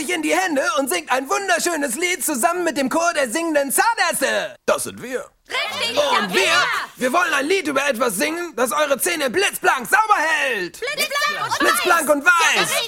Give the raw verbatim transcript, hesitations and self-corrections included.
sich in die Hände und singt ein wunderschönes Lied zusammen mit dem Chor der singenden Zahnärzte. Das sind wir. Richtig, Und ja, wir, wir wollen ein Lied über etwas singen, das eure Zähne blitzblank sauber hält. Blitzblank und Blitzblank und weiß.